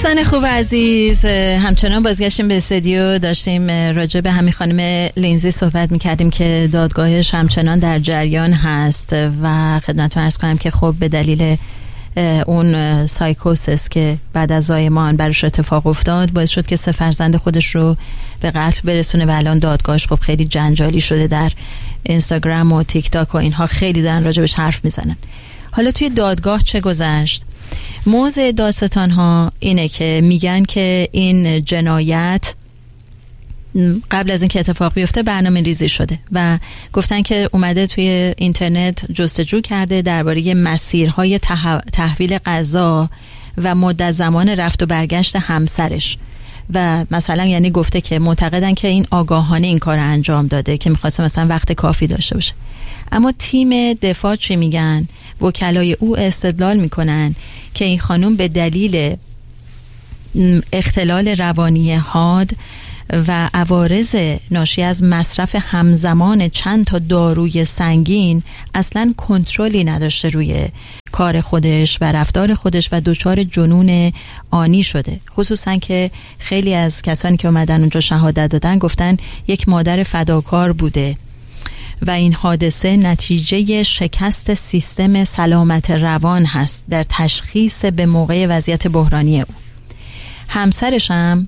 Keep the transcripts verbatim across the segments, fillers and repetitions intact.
دوستان خوب عزیز، همچنان بازگشتیم به استودیو. داشتیم راجع به همین خانم لینزی صحبت میکردیم که دادگاهش همچنان در جریان هست و خدمتتون عرض کنم که خب به دلیل اون سایکوسس که بعد از زایمان براش اتفاق افتاد باعث شد که سه فرزند خودش رو به قتل برسونه و الان دادگاهش خب خیلی جنجالی شده. در اینستاگرام و تیک تاک و اینها خیلی دارن راجبش حرف میزنن. حالا توی دادگاه چه گذشت؟ موضع داستان ها اینه که میگن که این جنایت قبل از اینکه اتفاق بیفته برنامه ریزی شده و گفتن که اومده توی اینترنت جستجو کرده درباره مسیرهای تحویل غذا و مدت زمان رفت و برگشت همسرش و مثلا یعنی گفته که معتقدن که این آگاهانه این کار انجام داده که میخواسته مثلا وقت کافی داشته باشه. اما تیم دفاع چی میگن؟ وکلای او استدلال میکنن که این خانم به دلیل اختلال روانی حاد و عوارض ناشی از مصرف همزمان چند تا داروی سنگین اصلاً کنترلی نداشته روی کار خودش و رفتار خودش و دچار جنون آنی شده. خصوصاً که خیلی از کسانی که اومدن اونجا شهادت دادن گفتن یک مادر فداکار بوده و این حادثه نتیجه شکست سیستم سلامت روان هست در تشخیص به موقع وضعیت بحرانی او. همسرش هم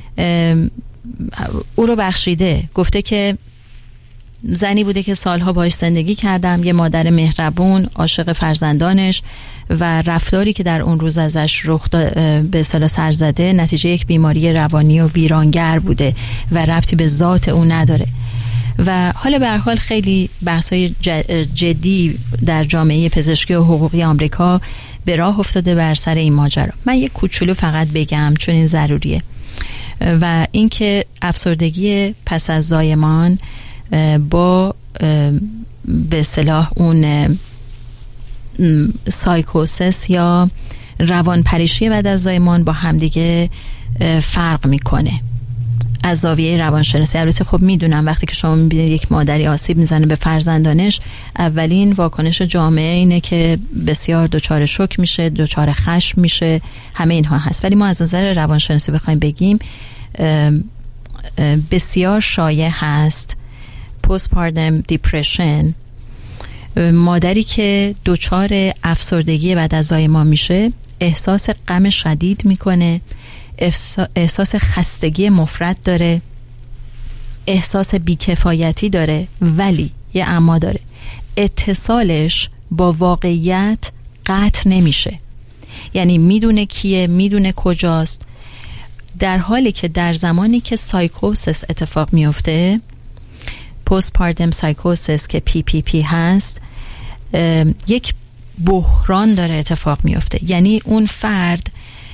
او رو بخشیده، گفته که زنی بوده که سالها باهاش زندگی کردم، یه مادر مهربون، عاشق فرزندانش و رفتاری که در اون روز ازش رخ به اصطلاح سر زده نتیجه یک بیماری روانی و ویرانگر بوده و ربطی به ذات او نداره. و حالا به هر حال خیلی بحث‌های جدی در جامعه پزشکی و حقوقی آمریکا به راه افتاده بر سر این ماجرا. من یک کوچولو فقط بگم چون این ضروریه و اینکه افسردگی پس از زایمان با به اصطلاح اون سایکوسس یا روانپریشی بعد از زایمان با همدیگه فرق میکنه از زاویه روانشناسی. البته خب میدونم وقتی که شما میبینید یک مادری آسیب میزنه به فرزندانش، اولین واکنش جامعه اینه که بسیار دچار شوک میشه، دچار خشم میشه، همه اینها هست. ولی ما از نظر روانشناسی بخوایم بگیم بسیار شایع هست پستپارتم دیپرشن. مادری که دچار افسردگی بعد از زایمان میشه احساس غم شدید میکنه، احساس خستگی مفرط داره، احساس بیکفایتی داره، ولی یه اما داره، اتصالش با واقعیت قطع نمیشه. یعنی میدونه کیه، میدونه کجاست، در حالی که در زمانی که سایکوسس اتفاق میفته، پستپارتم سایکوسس که پی پی پی هست، یک بحران داره اتفاق میفته. یعنی اون فرد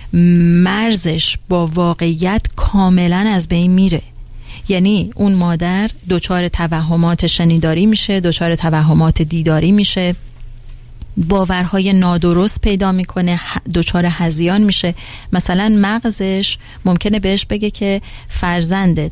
مرزش با واقعیت کاملا از بین میره. یعنی اون مادر دچار توهمات شنیداری میشه، دچار توهمات دیداری میشه، باورهای نادرست پیدا میکنه، دچار هذیان میشه. مثلا مغزش ممکنه بهش بگه که فرزندت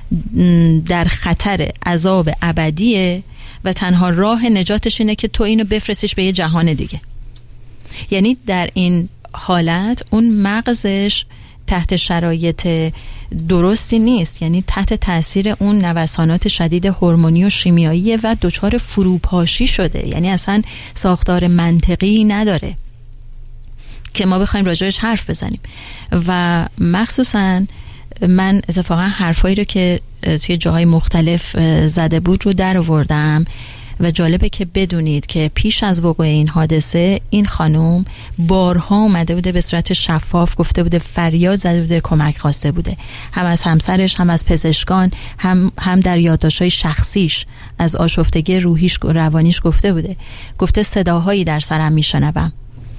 در خطر عذاب ابدیه و تنها راه نجاتش اینه که تو اینو بفرستیش به یه جهان دیگه. یعنی در این حالت اون مغزش تحت شرایط درستی نیست، یعنی تحت تاثیر اون نوسانات شدید هورمونی و شیمیایی و دچار فروپاشی شده. یعنی اصلا ساختار منطقی نداره که ما بخوایم راجعش حرف بزنیم. و مخصوصا من اتفاقا حرفایی رو که توی جاهای مختلف زده بود رو در آوردم و جالبه که بدونید که پیش از وقوع این حادثه این خانم بارها اومده بوده به صورت شفاف گفته بوده، فریاد زده بوده، کمک خواسته بوده، هم از همسرش، هم از پزشکان، هم هم در یادداشت‌های شخصیش از آشفتگی روحیش و روانیش گفته بوده. گفته صداهایی در سرم میشنوم،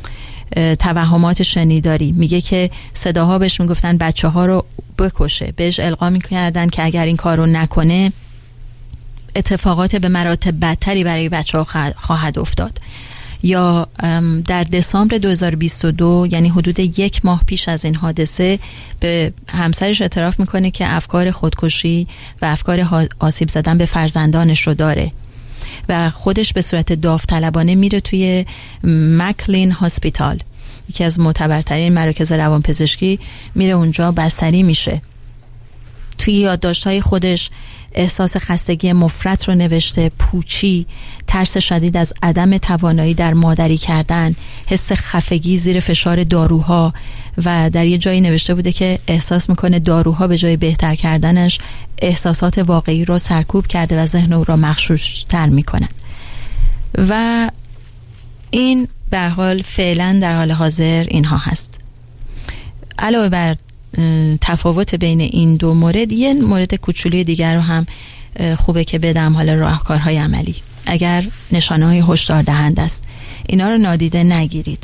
توهمات شنیداری. میگه که صداها بهش میگفتن بچه ها رو بکشه، بهش القا میکردن که اگر این کار رو نکنه اتفاقات به مراتب بدتری برای بچه ها خواهد افتاد. یا در دسامبر دو هزار و بیست و دو، یعنی حدود یک ماه پیش از این حادثه، به همسرش اعتراف میکنه که افکار خودکشی و افکار آسیب زدن به فرزندانش رو داره و خودش به صورت داوطلبانه میره توی مکلین هاسپیتال یکی از معتبرترین مراکز روانپزشکی، میره اونجا بستری میشه. توی یادداشت‌های خودش احساس خستگی مفرط رو نوشته، پوچی، ترس شدید از عدم توانایی در مادری کردن، حس خفگی زیر فشار داروها، و در یه جایی نوشته بوده که احساس میکنه داروها به جای بهتر کردنش احساسات واقعی رو سرکوب کرده و ذهن او را مغشوش‌تر میکنن. و این به هر حال فعلا در حال حاضر اینها هست. علاوه بر تفاوت بین این دو مورد، یه مورد کوچولی دیگر رو هم خوبه که بدم، حالا راهکارهای عملی. اگر نشانه‌های هشدار دهنده است، اینا رو نادیده نگیرید.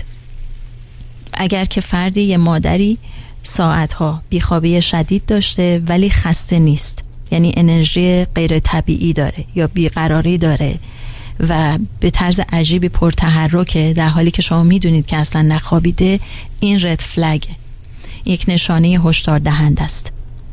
اگر که فردی، یه مادری ساعتها بیخوابی شدید داشته ولی خسته نیست، یعنی انرژی غیر طبیعی داره یا بیقراری داره و به طرز عجیبی پرتحرکه، در حالی که شما میدونید که اصلا نخوابیده، این رد فلگه، یک نشانه هشدار دهنده است.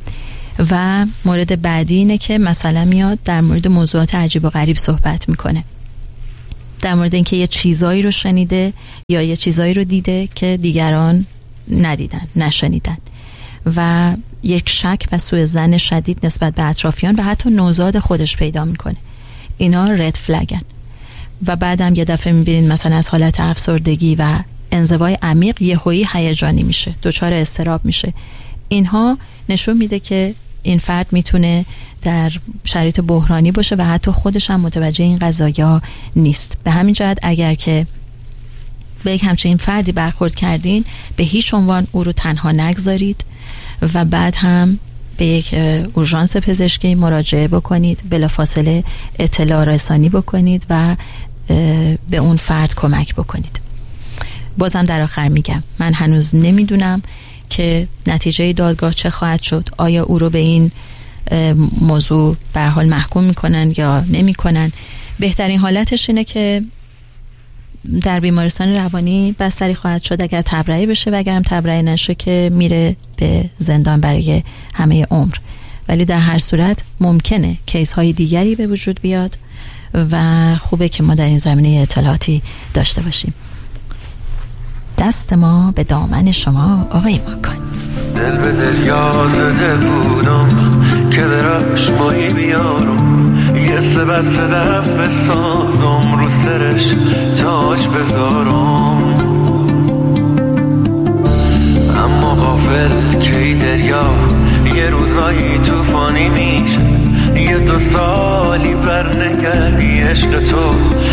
و مورد بعدی اینه که مثلا میاد در مورد موضوعات عجیب و غریب صحبت میکنه، در مورد اینکه یه چیزایی رو شنیده یا یه چیزایی رو دیده که دیگران ندیدن، نشنیدن، و یک شک و سوء ظن شدید نسبت به اطرافیان و حتی نوزاد خودش پیدا میکنه. اینا رد فلگن. و بعدم یه دفعه میبینید مثلا از حالت افسردگی و انزوای عمیق یهویی هیجانی میشه، دچار اضطراب میشه. اینها نشون میده که این فرد میتونه در شرایط بحرانی باشه و حتی خودش هم متوجه این قضایا نیست. به همین جهت اگر که به یک همچین فردی برخورد کردین، به هیچ عنوان او رو تنها نگذارید و بعد هم به یک اورژانس پزشکی مراجعه بکنید، بلافاصله اطلاع رسانی بکنید و به اون فرد کمک بکنید. بازم در آخر میگم، من هنوز نمیدونم که نتیجه دادگاه چه خواهد شد. آیا او رو به این موضوع به هر حال محکوم میکنن یا نمیکنن. بهترین حالتش اینه که در بیمارستان روانی بستری خواهد شد اگر تبرئه بشه، و اگرم تبرئه نشه که میره به زندان برای همه عمر. ولی در هر صورت ممکنه کیس های دیگری به وجود بیاد و خوبه که ما در این زمینه اطلاعاتی داشته باشیم. دست ما به دامن شما آقای ماکان. دل به دل یازده بودم که درش ماهی بیارم، یه سبت صدف بسازم، رو سرش تاج بذارم. اما غافل که دریا یه روزایی توفانی میشه، یه دو سالی بر نگردی عشق تو